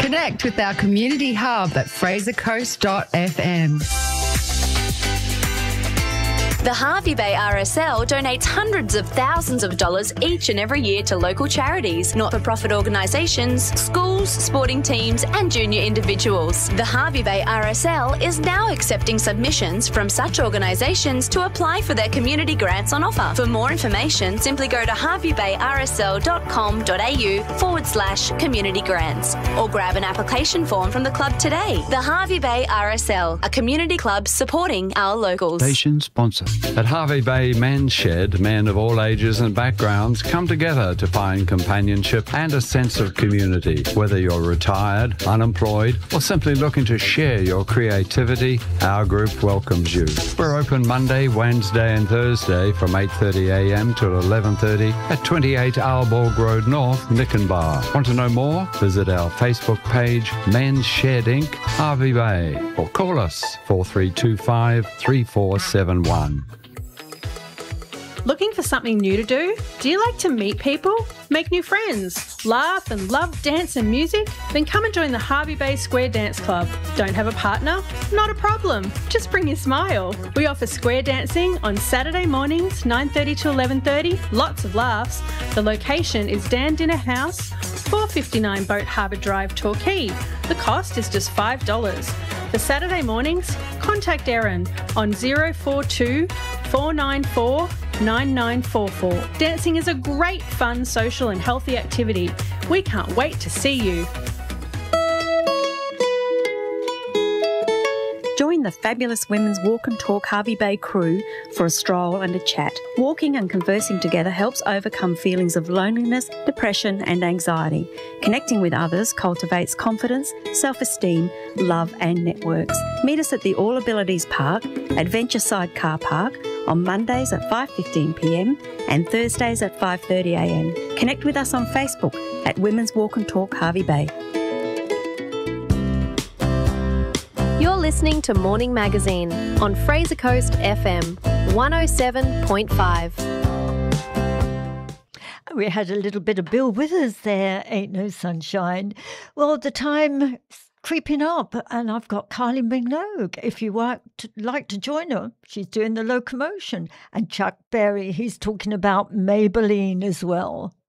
Connect with our community hub at frasercoast.fm. The Hervey Bay RSL donates hundreds of thousands of dollars each and every year to local charities, not-for-profit organisations, schools, sporting teams and junior individuals. The Hervey Bay RSL is now accepting submissions from such organisations to apply for their community grants on offer. For more information, simply go to herveybayrsl.com.au/community grants or grab an application form from the club today. The Hervey Bay RSL, a community club supporting our locals. Station sponsor. At Hervey Bay Men's Shed, men of all ages and backgrounds come together to find companionship and a sense of community. Whether you're retired, unemployed, or simply looking to share your creativity, our group welcomes you. We're open Monday, Wednesday and Thursday from 8:30am till 11:30 at 28 Aalborg Road North, Nickenbar. Want to know more? Visit our Facebook page, Men's Shed Inc., Hervey Bay, or call us 4325 3471. Looking for something new to do? Do you like to meet people? Make new friends? Laugh and love dance and music? Then come and join the Hervey Bay Square Dance Club. Don't have a partner? Not a problem. Just bring your smile. We offer square dancing on Saturday mornings, 9:30 to 11:30. Lots of laughs. The location is Dan Dinner House, 459 Boat Harbour Drive, Torquay. The cost is just $5. For Saturday mornings, contact Erin on 042 494 9944. Dancing is a great, fun, social and healthy activity. We can't wait to see you. Join the fabulous Women's Walk and Talk Hervey Bay crew for a stroll and a chat. Walking and conversing together helps overcome feelings of loneliness, depression and anxiety. Connecting with others cultivates confidence, self-esteem, love and networks. Meet us at the All Abilities Park, Adventureside Car Park, on Mondays at 5:15pm and Thursdays at 5:30am. Connect with us on Facebook at Women's Walk and Talk Hervey Bay. You're listening to Morning Magazine on Fraser Coast FM 107.5. We had a little bit of Bill Withers there, Ain't No Sunshine. Well, the time creeping up, and I've got Kylie Minogue. If you like to join her, she's doing The Locomotion. And Chuck Berry, he's talking about Maybelline as well.